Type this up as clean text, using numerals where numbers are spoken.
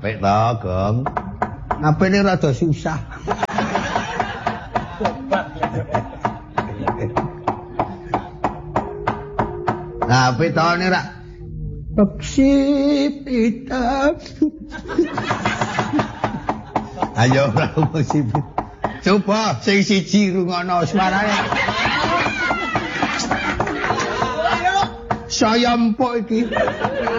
Apik to, Gong. Apik ini rada susah. Nah, apik to ini rak. Peksi pita. Ayo, peksi pita. Coba, sing siji rungono suarane. Saya empuk iki.